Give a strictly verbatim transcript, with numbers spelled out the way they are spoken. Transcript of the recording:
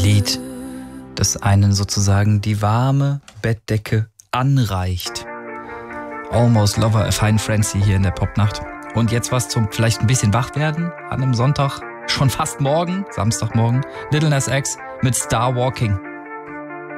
Lied, das einen sozusagen die warme Bettdecke anreicht. Almost Lover, A Fine Frenzy hier in der Popnacht. Und jetzt was zum vielleicht ein bisschen wach werden an einem Sonntag, schon fast morgen, Samstagmorgen. Lil Nas X mit Star Walking.